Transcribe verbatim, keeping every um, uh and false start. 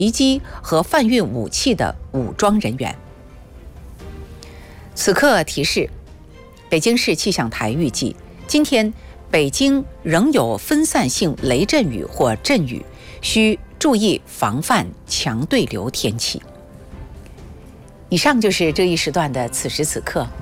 袭击和贩运武器的武装人员。此刻提示，北京市气象台预计，今天北京仍有分散性雷阵雨或阵雨，需注意防范强对流天气。以上就是这一时段的此时此刻，